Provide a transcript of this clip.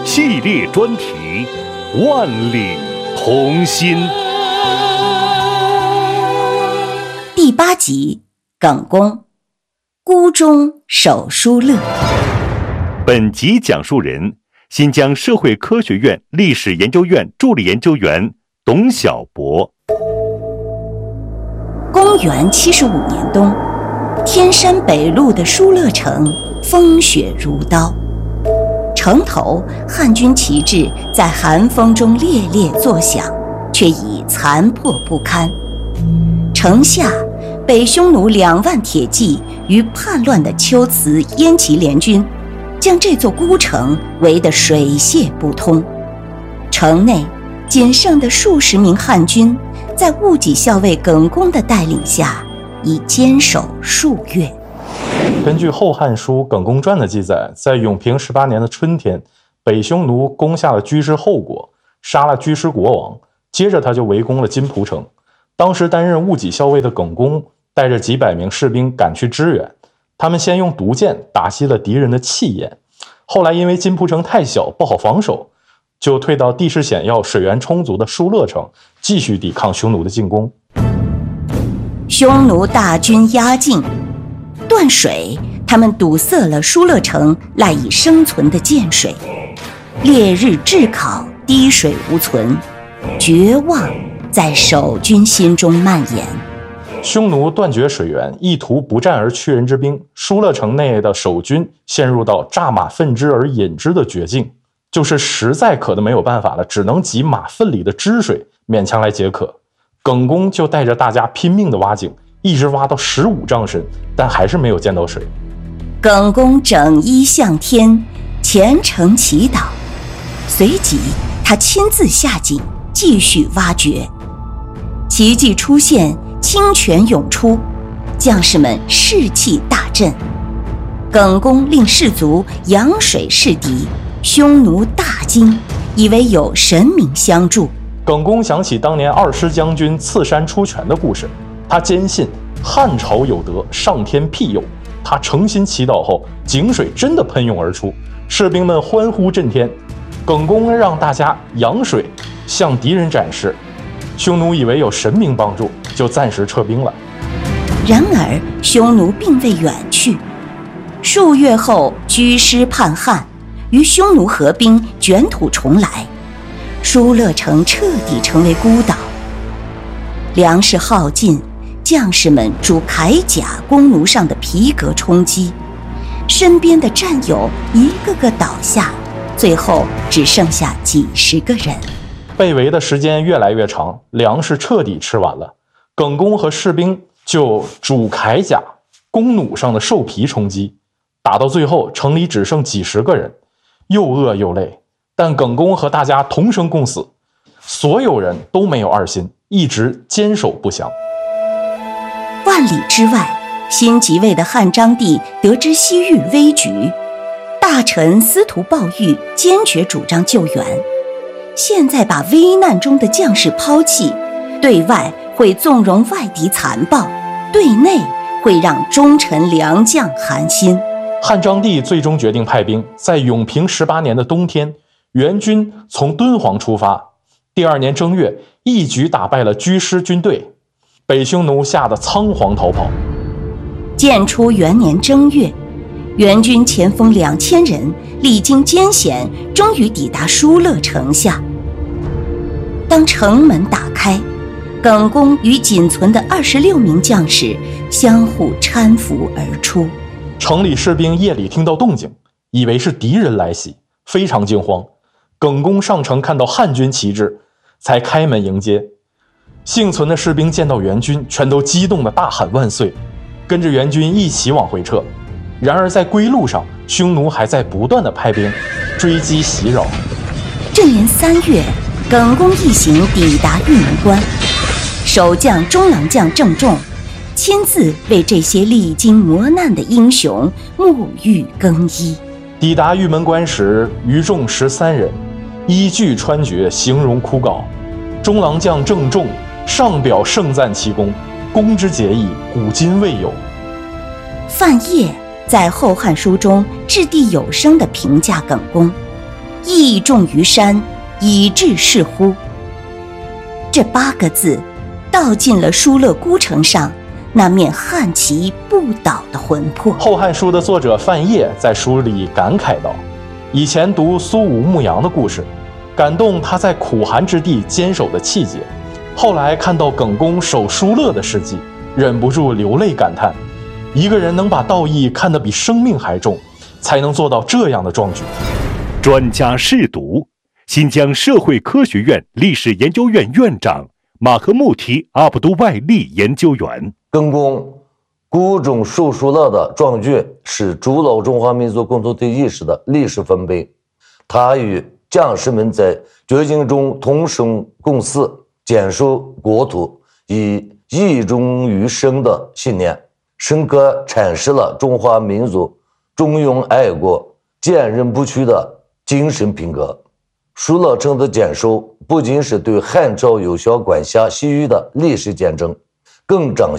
系列专题《万里同心》 第8集耿恭，孤忠守疏勒。 本集讲述人：新疆社会科学院历史研究院助理研究员董晓博。 公元75年冬，天山北路的疏勒城风雪如刀，城头汉军旗帜在寒风中猎猎作响，却已残破不堪。城下北匈奴2万铁骑与叛乱的龟兹燕齐联军将这座孤城围得水泄不通，城内仅剩的数十名汉军在戊己校尉耿恭的带领下已坚守数月。 根据《后汉书·耿恭传》的记载，在永平18年的春天，北匈奴攻下了居师后国，杀了居师国王，接着他就围攻了金蒲城。当时担任戊己校尉的耿恭带着几百名士兵赶去支援，他们先用毒箭打熄了敌人的气焰，后来因为金蒲城太小不好防守，就退到地势险要水源充足的疏勒城，继续抵抗匈奴的进攻。 匈奴大军压境，断水，他们堵塞了疏勒城赖以生存的涧水，烈日炙烤，滴水无存，绝望在守军心中蔓延。 匈奴断绝水源，意图不战而屈人之兵，疏勒城内的守军陷入到诈马粪汁而饮之的绝境，就是实在渴得没有办法了，只能挤马粪里的汁水勉强来解渴。耿恭就带着大家拼命的挖井，一直挖到15丈深，但还是没有见到水。 耿恭整衣向天，虔诚祈祷，随即他亲自下井继续挖掘。奇迹出现，清泉涌出，将士们士气大振。耿恭令士卒扬水示敌，匈奴大惊，以为有神明相助。 耿恭想起当年2师将军刺山出泉的故事，他坚信汉朝有德，上天庇佑。他诚心祈祷后，井水真的喷涌而出，士兵们欢呼震天。耿恭让大家扬水向敌人展示，匈奴以为有神明帮助，就暂时撤兵了。 然而匈奴并未远去，数月后居师叛汉，与匈奴合兵，卷土重来，疏勒城彻底成为孤岛。粮食耗尽，将士们拄铠甲弓弩上的皮革充饥，身边的战友一个个倒下，最后只剩下几十个人。 被围的时间越来越长，粮食彻底吃完了，耿恭和士兵就拄铠甲弓弩上的兽皮充饥，打到最后城里只剩几十个人，又饿又累，但耿恭和大家同生共死，所有人都没有二心，一直坚守不降。 万里之外，新即位的汉章帝得知西域危局，大臣司徒鲍玉坚决主张救援。现在把危难中的将士抛弃，对外会纵容外敌残暴，对内会让忠臣良将寒心。 汉章帝最终决定派兵，在永平18年的冬天，援军从敦煌出发，第2年正月一举打败了居师军队，北匈奴吓得仓皇逃跑。 建初元年正月，援军前锋2000人历经艰险，终于抵达疏勒城下。当城门打开，耿恭与仅存的26名将士相互搀扶而出。 城里士兵夜里听到动静，以为是敌人来袭，非常惊慌。耿恭上城看到汉军旗帜，才开门迎接。幸存的士兵见到援军，全都激动地大喊万岁，跟着援军一起往回撤。然而在归路上，匈奴还在不断地派兵追击袭扰。 这年3月，耿恭一行抵达玉门关，守将中郎将郑重亲自为这些历经磨难的英雄沐浴更衣。 抵达玉门关时，余众13人，衣具穿绝，形容枯槁。中郎将郑重上表盛赞其功，功之结义，古今未有。 范晔在《后汉书》中掷地有声地评价耿恭： 义重于山，以至是乎”。这8个字道尽了疏勒孤城上那面汉旗不倒的魂魄。 《后汉书》的作者范晔在书里感慨道：“以前读苏武牧羊的故事，感动他在苦寒之地坚守的气节；后来看到耿恭守疏勒的事迹，忍不住流泪感叹：一个人能把道义看得比生命还重，才能做到这样的壮举。” 专家试读，新疆社会科学院历史研究院院长马赫穆提阿卜杜外利研究员。 耿恭孤忠守疏勒的壮举是筑牢中华民族共同体意识的历史丰碑。他与将士们在绝境中同生共死，坚守国土，以义忠于生的信念，深刻阐释了中华民族忠勇爱国、坚韧不屈的精神品格。疏勒城的坚守不仅是对汉朝有效管辖西域的历史见证，更彰